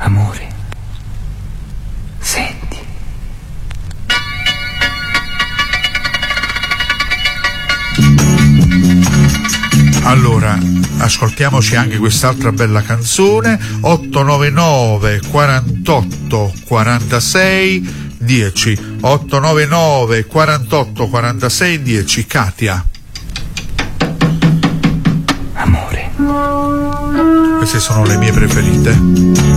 Amore, senti. Allora, ascoltiamoci anche quest'altra bella canzone. 899 48 46 10. 899 48 46 10. Katia. Amore. Queste sono le mie preferite.